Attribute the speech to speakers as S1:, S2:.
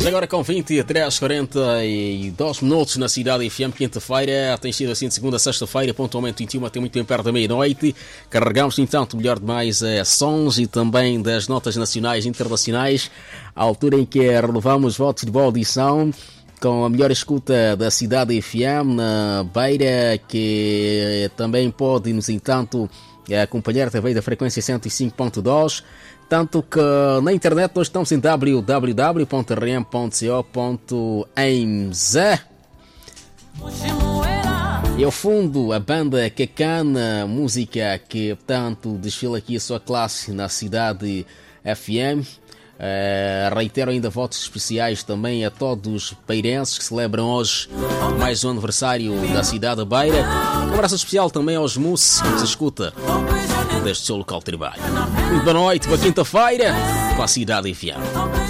S1: Agora com 23:42 minutos na cidade FM, quinta-feira, tem sido assim de segunda a sexta-feira, pontualmente 21 até muito bem perto da meia-noite. Carregamos, então, o melhor de mais sons e também das notas nacionais e internacionais, à altura em que relevamos votos de boa audição, com a melhor escuta da cidade FM na Beira, que também pode, nos entanto, acompanhar através da frequência 105.2, tanto que na internet nós estamos em www.rm.co.mz. E ao fundo a banda Cacana, música que portanto desfila aqui a sua classe na cidade FM. Reitero ainda votos especiais também a todos os beirenses que celebram hoje mais um aniversário da cidade de Beira. Um abraço especial também aos músicos que se escuta deste seu local de trabalho. Muito boa noite, boa quinta-feira com a cidade FM.